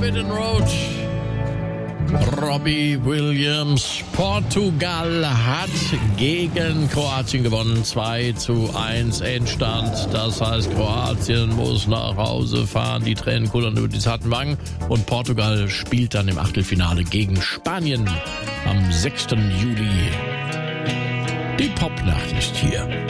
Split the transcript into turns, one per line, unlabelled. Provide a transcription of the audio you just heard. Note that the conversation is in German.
Forbidden Road. Robbie Williams. Portugal hat gegen Kroatien gewonnen. 2:1 Endstand. Das heißt, Kroatien muss nach Hause fahren. Die Tränen kullern über die zarten Wangen. Und Portugal spielt dann im Achtelfinale gegen Spanien am 6. Juli. Die Popnacht ist hier.